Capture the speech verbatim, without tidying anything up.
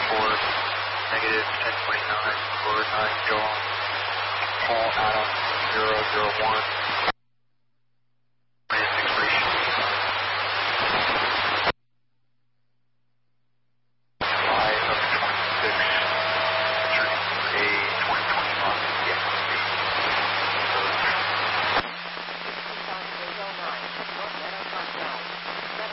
report, negative ten point nine for nine John, Paul Adam zero zero one.